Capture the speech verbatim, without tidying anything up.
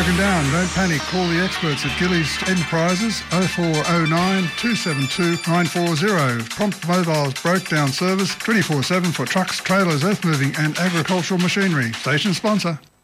broken down, don't panic. Call the experts at Gillies Enterprises oh four oh nine, two seven two, nine four zero. Prompt Mobile's breakdown service twenty-four seven for trucks, trailers, earth moving and agricultural machinery. Station sponsor.